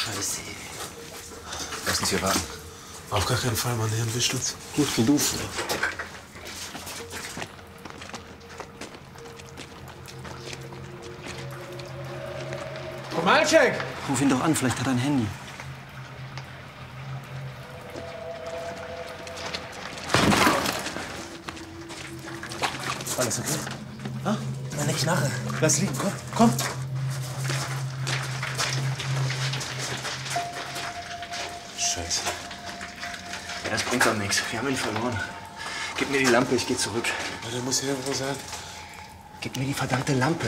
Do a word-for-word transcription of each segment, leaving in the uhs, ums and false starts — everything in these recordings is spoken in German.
Scheiße. Lass uns hier warten. Auf gar keinen Fall, meine Herren, wischt uns. Gut, geh du vor. Komalczek! Ruf ihn doch an, vielleicht hat er ein Handy. Alles okay? Ha? Na, nicht nachher. Lass liegen, komm, komm. Scheiße. Ja, das bringt doch nichts. Wir haben ihn verloren. Gib mir die Lampe, ich geh zurück. Ja, der muss hier irgendwo sein. Gib mir die verdammte Lampe.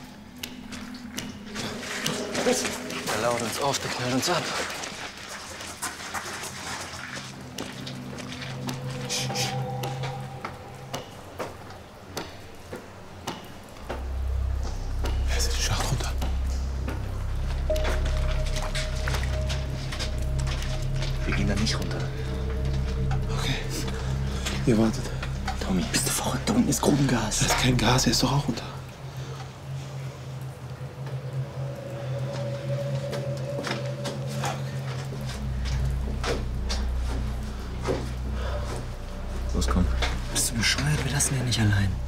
Der lauert uns auf, der knallt uns ab. Er ist den Schacht runter. Wir gehen da nicht runter. Okay. Ihr wartet. Tommy, bist du verrückt? Da unten ist Grubengas. Das ist kein Gas, er ist doch auch runter. Los, komm. Bist du bescheuert? Wir lassen ihn nicht allein.